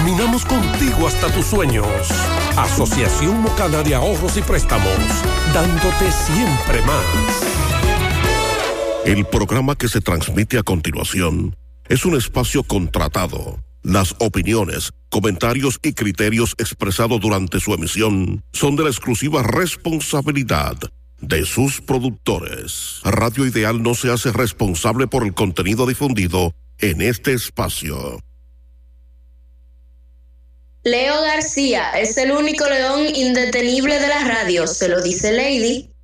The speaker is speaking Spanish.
Caminamos contigo hasta tus sueños. Asociación Mocana de Ahorros y Préstamos, dándote siempre más. El programa que se transmite a continuación es un espacio contratado. Las opiniones, comentarios y criterios expresados durante su emisión son de la exclusiva responsabilidad de sus productores. Radio Ideal no se hace responsable por el contenido difundido en este espacio. Leo García es el único león indetenible de la radio, se lo dice Lady.